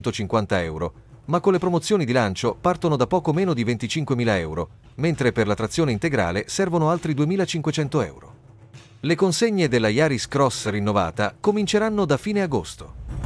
150 euro, ma con le promozioni di lancio partono da poco meno di 25.000 euro, mentre per la trazione integrale servono altri 2.500 euro. Le consegne della Yaris Cross rinnovata cominceranno da fine agosto.